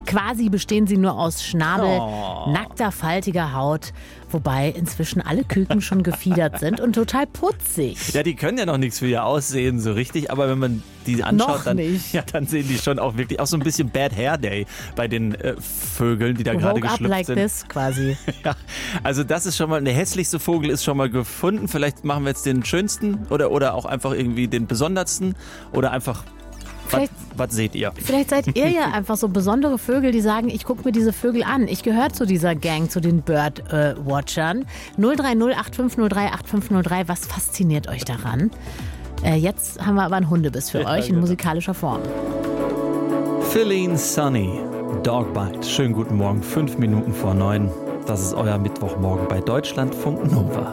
Quasi bestehen sie nur aus Schnabel, nackter, faltiger Haut. Wobei inzwischen alle Küken schon gefiedert sind und total putzig. Ja, die können ja noch nichts für ihr Aussehen so richtig, aber wenn man die anschaut, dann sehen die schon auch wirklich auch so ein bisschen Bad Hair Day bei den Vögeln, die da gerade geschlüpft like sind. This quasi. Ja, also das ist schon mal, der hässlichste Vogel ist schon mal gefunden. Vielleicht machen wir jetzt den schönsten oder auch einfach irgendwie den besondersten oder einfach... Was seht ihr? Vielleicht seid ihr ja einfach so besondere Vögel, die sagen, ich gucke mir diese Vögel an. Ich gehöre zu dieser Gang, zu den Bird-Watchern. 030 8503 8503. Was fasziniert euch daran? Jetzt haben wir aber einen Hundebiss für euch in musikalischer Form. Feeling Sunny, Dogbite. Schönen guten Morgen, 5 Minuten vor 9. Das ist euer Mittwochmorgen bei Deutschlandfunk Nova.